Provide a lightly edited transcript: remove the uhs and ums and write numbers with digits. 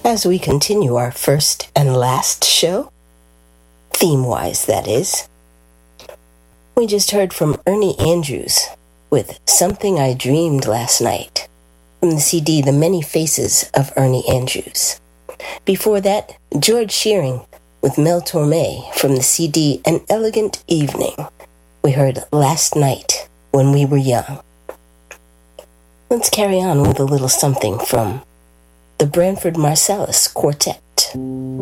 As we continue our first and last show, theme-wise that is, we just heard from Ernie Andrews with Something I Dreamed Last Night from the CD The Many Faces of Ernie Andrews. Before that, George Shearing with Mel Torme from the CD An Elegant Evening. We heard Last Night When We Were Young. Let's carry on with a little something from the Branford Marsalis Quartet.